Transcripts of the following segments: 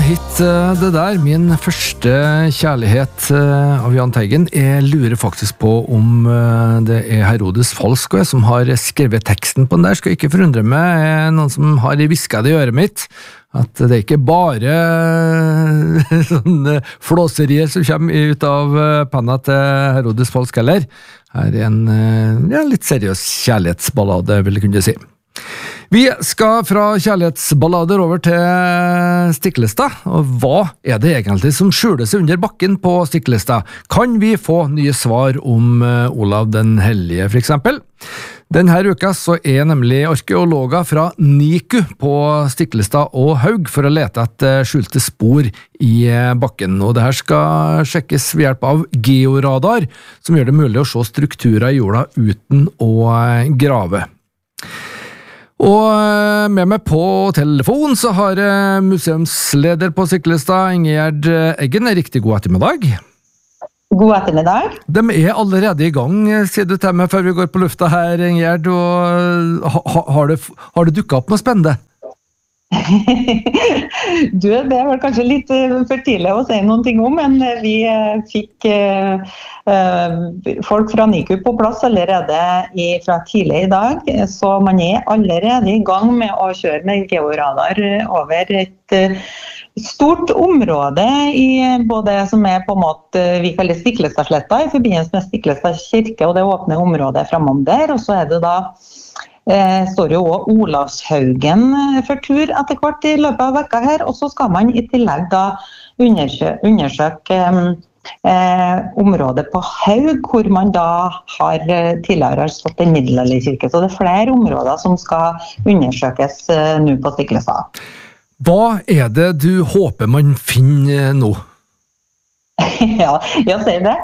hit det der, min første kjærlighet av Jahn Teigen. Jeg lurer faktisk på om det Herodes Falsk som har skrevet teksten på den der. Skal ikke forundre meg, noen som har visket det i øret mitt, at det ikke bare sånne flåserier som kommer ut av panna til Herodes Falsk heller. Her en litt seriøs kjærlighetsballade, vil jeg kunne si. Vi skal fra kjærlighetsballader over til Stiklestad, og hva det egentlig som skjuler seg under bakken på Stiklestad? Kan vi få nye svar om Olav den Hellige, for eksempel? Denne uka så nemlig arkeologer fra NIKU på Stiklestad og Haug for å lete etter skjulte spor i bakken, og det her skal sjekkes ved hjelp av georadar, som gjør det mulig å se strukturer i jorda uten å grave. Og med meg på telefon så har museumsleder på Stiklestad, Ingjerd Eggen. Riktig god ettermiddag. God ettermiddag. De allerede i gang, sier du til meg før vi går på lufta her, Ingjerd. Har det dukket opp noe spennende? Det var kanskje litt for tidlig å si noen ting om, men vi fikk folk fra NIKU på plass allerede fra tidlig i dag, så man allerede i gang med å kjøre med georadar over et stort område i både som på en måte vi kaller Stiklestadsletta i forbindelse med Stiklestad kirke og det åpne området fremom der, og så det da står jo også Olavshaugen for tur etter hvert i løpet av vekka her, og så skal man i tillegg da undersøke området på Haug, hvor man da tidligere har stått en middelalderkirke, så det flere områder som skal undersøkes nå på Stiklestad. Hva det du håper man finner nå? Ja, jeg ser det.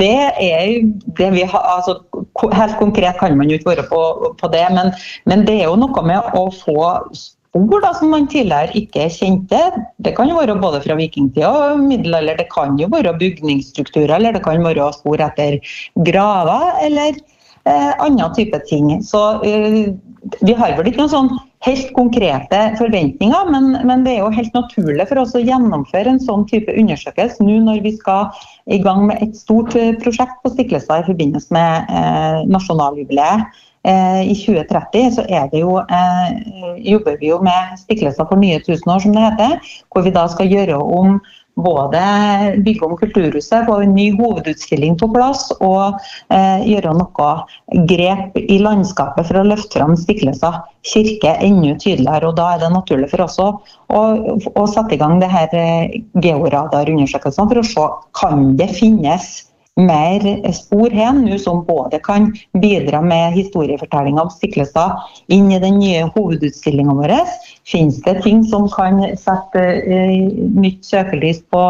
Det vi har, altså helt konkret kan man jo ikke være på det, men det jo noe med å få spor da, som man tidligere ikke kjente. Det kan jo være både fra vikingtid og middelalder, det kan jo være bygningsstrukturer, eller det kan være spor etter graver, eller annen type ting. Så vi har vel ikke noen sånn helt konkrete forventninger, men det jo helt naturlig for oss å gjennomføre en sånn type undersøkelse nå når vi skal i gang med et stort prosjekt på Stiklestad i forbindelse med nasjonaljubileet i 2030, så det jo, jobber vi jo med Stiklestad for nye 1000 år, som det heter, hvor vi da skal gjøre om både bygge om kulturhuset, få en ny hovedutstilling på plass og gjøre noe grep i landskapet for å løfte fram Stiklestad kirke enda tydeligere, og da det naturlig for oss å sette i gang det her georadarundersøkelsene for å se, kan det finnes mer spor her nå som både kan bidra med historiefortelling av Stiklestad inn i den nye hovedutstillingen vår. Finnes det ting som kan sette nytt søkelys på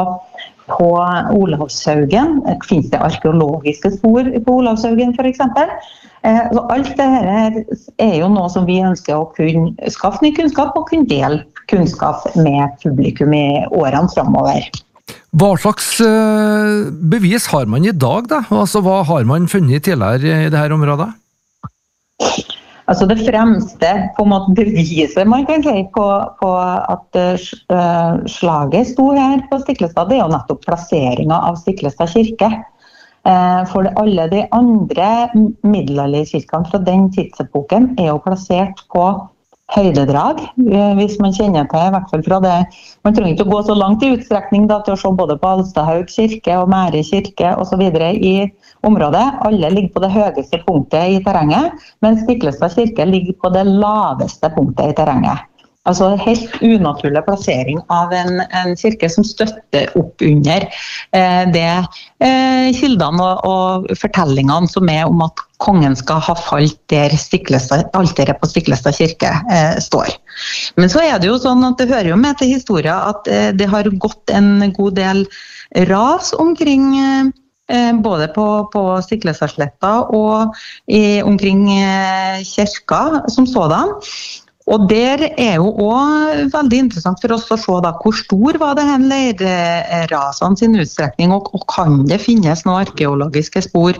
Olavshaugen? Finnes det arkeologiske spor på Olavshaugen for eksempel? Så alt det her jo noe som vi ønsker å kunne skaffe ny kunnskap og kunne dele kunnskap med publikum i årene fremover. Hva slags bevis har man i dag da? Altså, hva har man funnet tidligere i dette området? Altså det fremste på en måte beviset man kan si på at slaget sto her på Stiklestad, det jo nettopp plasseringen av Stiklestad kirke. For alle de andre middelalderkirkene fra den tidsepoken jo plassert på høydedrag, hvis man kjenner til, i hvert fall fra det. Man trenger ikke å gå så langt i utstrekning da, til å se både på Alstadhaug kirke og Mære kirke og så videre i området. Alle ligger på det høyeste punktet i terrenget, mens Stiklestad kirke ligger på det laveste punktet i terrenget. Altså helt unaturlig plassering av en kirke som støtter opp under kildene og fortellingene som om at kongen skal ha falt der alteret på Stiklestad kirke står. Men så det jo sånn at det hører jo med til historien at det har gått en god del ras omkring både på Stiklestadsletta og omkring kirka som sådan. Og der jo også veldig interessant for oss å se da, hvor stor var det her leirrasene sin utstrekning, og kan det finnes noen arkeologiske spor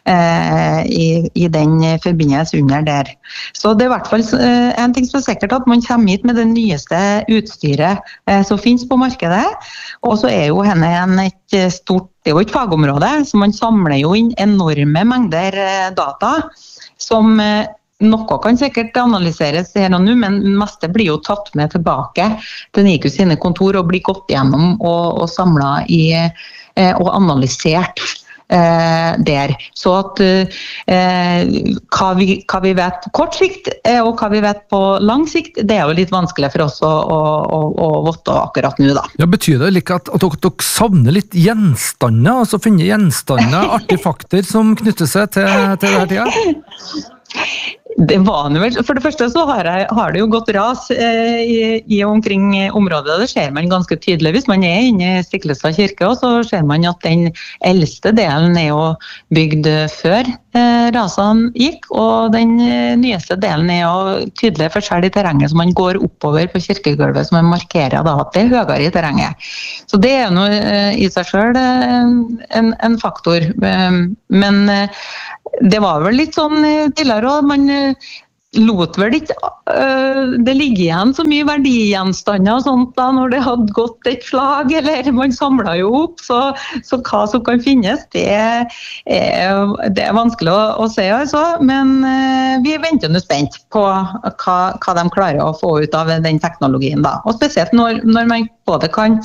i den forbindelse under der. Så det I hvert fall en ting som sikkert at man kommer hit med det nyeste utstyret som finnes på markedet, og så jo henne et stort, det jo et fagområde, så man samler jo inn enorme mengder data, som noe kan sikkert analyseres her og nå, men meste blir jo tatt med tilbake til NICU sine kontor og blir gått gjennom og samlet og analysert der. Så at hva vi vet på kort sikt og hva vi vet på lang sikt, det jo litt vanskelig for oss å vite akkurat nå da. Ja, betyr det like at dere savner litt gjenstander, altså finne gjenstander, artefakter som knytter seg til denne tida? Det var vel, for det første så har det jo gått ras i omkring området, det ser man ganske tydelig. Hvis man inne I Stiklestad kirke, så ser man at den eldste delen jo bygd før rasene gikk, og den nyeste delen jo tydelig forskjell I terrenget, så man går oppover på kirkegulvet, som markerer da, at det høyere I terrenget. Så det noe I seg selv en faktor, men det var vel litt sånn tidligere, og man lot vel ikke det ligge igjen så mye verdigjenstander og sånt da, når det hadde gått et slag, eller man samlet jo opp, så hva som kan finnes, det vanskelig å se altså, men vi venter nå spent på hva de klarer å få ut av den teknologien da, og spesielt når man både kan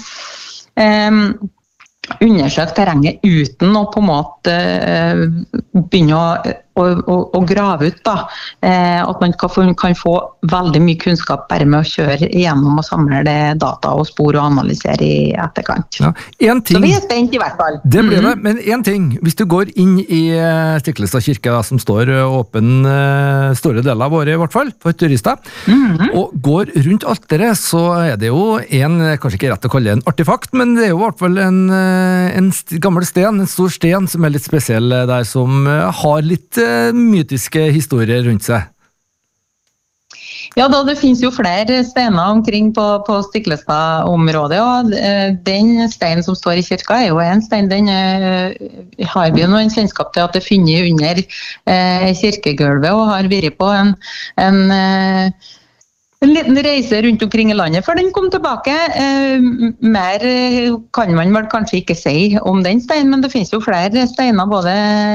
undersøke terrenget uten å på en måte begynne å grave ut da, at man kan få veldig mye kunnskap bare med å kjøre gjennom og samle det data og spor og analysere I etterkant. Ja, en ting, så vi spent I hvert fall. Det blir det, men en ting, hvis du går inn I Stiklestad kirke da, som står åpen store deler av året I hvert fall, for turister, og går rundt alteret, så det jo kanskje ikke rett å kalle det en artefakt, men det jo I hvert fall en gammel sten, en stor sten som litt spesiell der, som har litt mytiske historier rundt seg. Ja, da det finnes jo flere stener omkring på Stiklestad-området, og den steinen som står I kirka jo en stein, den har vi jo noen kjennskap til at det finner under kirkegulvet, og har vært på en liten reise rundt omkring I landet før den kom tilbake. Mer kan man vel kanskje ikke si om den steinen, men det finnes jo flere steiner både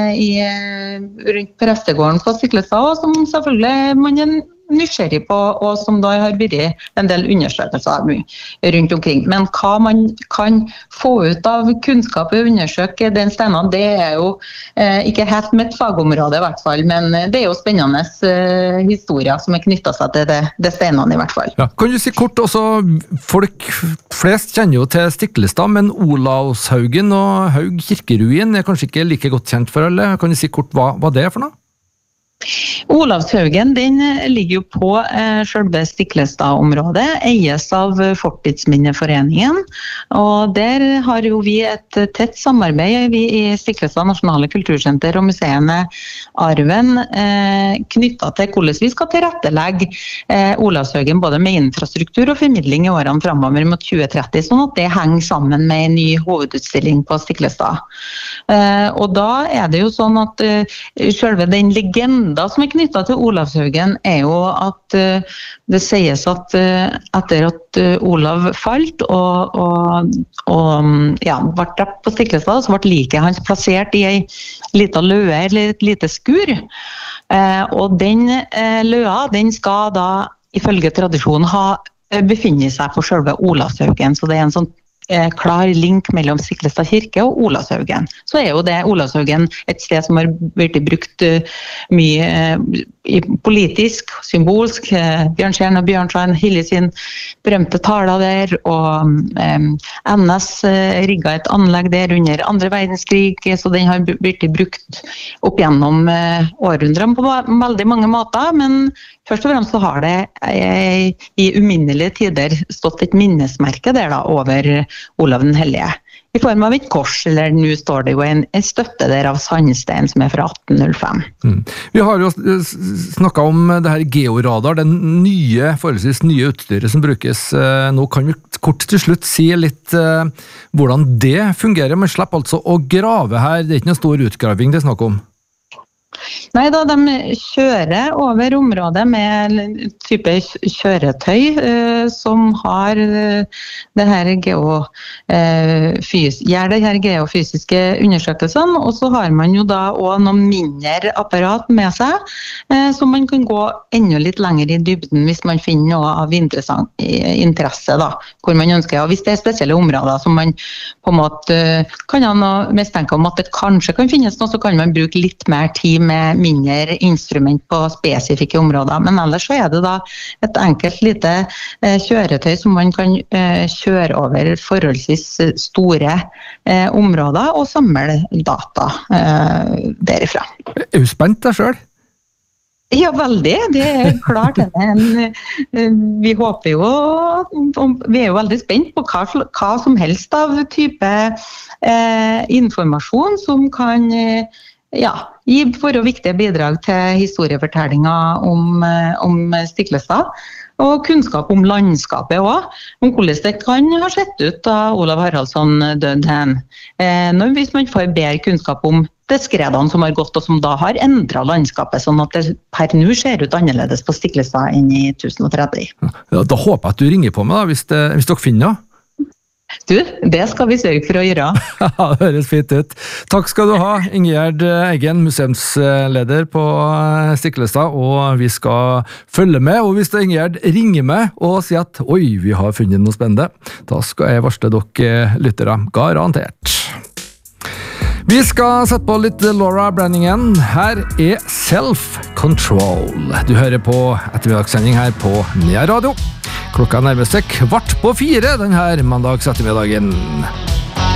rundt prestegården på Stiklestad, og som selvfølgelig man nysgjerrig på, og som da har vært en del undersøkelser rundt omkring. Men hva man kan få ut av kunnskap og undersøke den steinen, det jo ikke helt mitt fagområde I hvert fall, men det jo spennende historier som knyttet seg til det steinene I hvert fall. Ja. Kan du si kort også, folk flest kjenner jo til Stiklestad, men Olavshaugen og Haug kirkeruin kanskje ikke like godt kjent for alle. Kan du si kort hva det for noe? Olavshaugen, den ligger jo på selve Stiklestad-området, eies av Fortidsminneforeningen, og der har jo vi et tett samarbeid vi I Stiklestad Nasjonale Kultursenter og museene Arven knyttet til hvordan vi skal tilrettelegge Olavshaugen både med infrastruktur og formidling I årene fremover mot 2030, sånn at det henger sammen med en ny hovedutstilling på Stiklestad. Og da det jo sånn at selve den legenden som knyttet til Olavshaugen jo at det sies at etter at Olav falt og ble drept på Stiklestad, så ble liket hans plassert I en liten løe eller et lite skur. Og den løa, den skal da ifølge tradisjonen befinne seg på selve Olavshaugen, så det en sånn klar link mellom Stiklestad kirke og Olavshaugen. Så jo det Olavshaugen et sted som har vært brukt mye politisk, symbolsk. Bjørnstjerne og Bjørnson Hilde sin berømte taler der, og NS rigget et anlegg der under andre verdenskrig, så den har vært brukt opp gjennom århundrene på veldig mange måter, men først og fremst så har det I uminnelige tider stått et minnesmerke der da over Olav den Hellige i form av et kors, eller nå står det jo en støtte der av sandstein som fra 1805. Vi har jo snakket om det her georadar, den forholdsvis nye utstyret som brukes nå. Kan vi kort til slutt si litt hvordan det fungerer? Man slipper altså å grave her, det er ikke noen stor utgraving det er snakk om. Nei da, de kjører over området med type kjøretøy som har det her gjør det her geofysiske undersøkelsene, og så har man jo da også noen mindre apparat med seg, så man kan gå enda litt lenger i dybden hvis man finner noe av interesse da, hvor man ønsker, og hvis det er spesielle områder som man på en måte kan ha noe mistenke om at det kanskje kan finnes noe, så kan man bruke litt mer tid med mindre instrument på spesifikke områder. Men ellers så er det da et enkelt lite kjøretøy som man kan kjøre over forholdsvis store områder og samle data derifra. Er du spent deg selv? Ja, veldig. Det er klart. Vi håper jo, vi er jo veldig spent på hva som helst av type informasjon som kan gi for viktige bidrag til historiefortellinger om Stiklestad, og kunnskap om landskapet også, om hvordan det kan ha sett ut da Olav Haraldsson døde hen. Hvis man får bedre kunnskap om det skredene som har gått, og som da har endret landskapet, sånn at det per nå ser ut annerledes på Stiklestad enn i 1030. Ja, da håper jeg at du ringer på meg da, hvis dere finner noe. Du, det skal vi sørge for å gjøre. Ja, det høres fint ut. Takk skal du ha, Ingjerd Eggen, museumsleder på Stiklestad, og vi skal følge med, og hvis Ingjerd ringer meg og sier at oi, vi har funnet noe spennende, da skal jeg varsle dere lyttere, garantert. Vi skal sette på litt Laura Branningen. Her er Self Control. Du hører på ettermiddagssending her på Nea Radio. Klokka nærmer seg 3:15 denne mandagsettermiddagen.